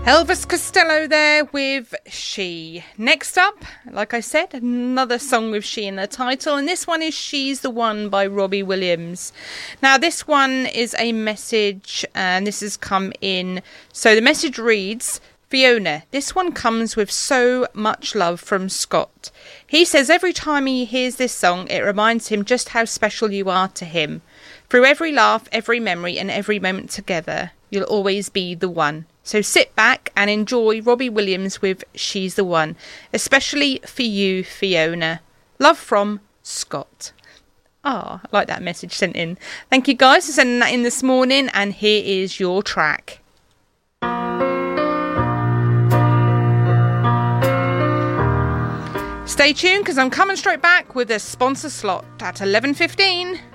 Elvis Costello there with She. Next up, like I said, another song with She in the title, and this one is She's the One by Robbie Williams. Now this one is a message, and this has come in. So the message reads, Fiona, this one comes with so much love from Scott. He says every time he hears this song, it reminds him just how special you are to him. Through every laugh, every memory, and every moment together, you'll always be the one. So sit back and enjoy Robbie Williams with She's the One, especially for you, Fiona. Love from Scott. I like that message sent in. Thank you guys for sending that in this morning, and here is your track. Stay tuned because I'm coming straight back with a sponsor slot at 11:15.